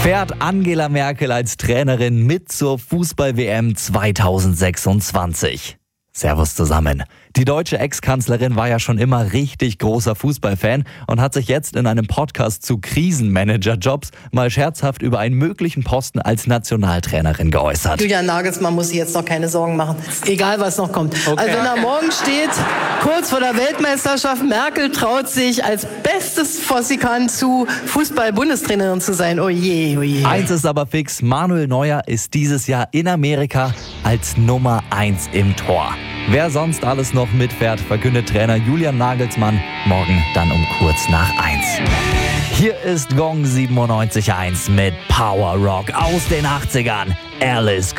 Fährt Angela Merkel als Trainerin mit zur Fußball-WM 2026? Servus zusammen. Die deutsche Ex-Kanzlerin war ja schon immer richtig großer Fußballfan und hat sich jetzt in einem Podcast zu Krisenmanager-Jobs mal scherzhaft über einen möglichen Posten als Nationaltrainerin geäußert. Julian Nagelsmann muss sich jetzt noch keine Sorgen machen. Egal, was noch kommt. Okay. Also wenn da morgen steht, kurz vor der Weltmeisterschaft, Merkel traut sich als bestes, was sie kann, zu Fußball-Bundestrainerin zu sein. Oh je, oh je. Eins ist aber fix, Manuel Neuer ist dieses Jahr in Amerika als Nummer 1 im Tor. Wer sonst alles noch mitfährt, verkündet Trainer Julian Nagelsmann morgen dann um kurz nach 1. Hier ist Gong 97.1 mit Power Rock aus den 80ern. Alice